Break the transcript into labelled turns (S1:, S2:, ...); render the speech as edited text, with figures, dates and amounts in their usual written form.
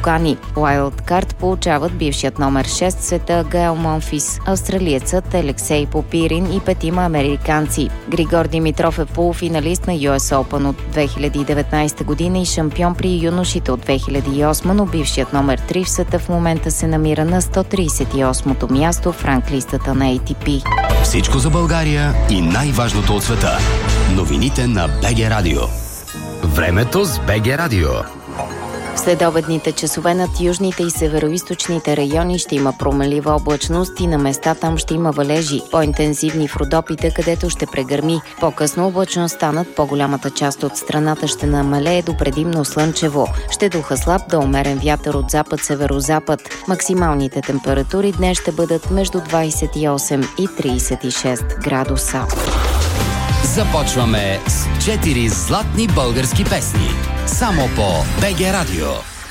S1: покани. Уайлдкарт получават бившият номер 6 в света Гаел Монфис, австралиецът Алексей Попирин и 5 американци. Григор Димитров е полуфиналист на US Open от 2019 година и шампион при юношите от 2008, но бившият номер 3 в света в момента се намира на 138-то място в ранглистата на ATP.
S2: Всичко за България и най-важното от света. Новините на БГ Радио. Времето с БГ Радио.
S1: В следобедните часове над южните и североизточните райони ще има променлива облачност и на места там ще има валежи, по-интензивни в Родопите, където ще прегърми. По-късно облачността над по-голямата част от страната ще намалее до предимно слънчево. Ще духа слаб до умерен вятър от запад-северозапад. Максималните температури днес ще бъдат между 28 и 36 градуса.
S2: Започваме с 4 златни български песни. Само по БГ Радио.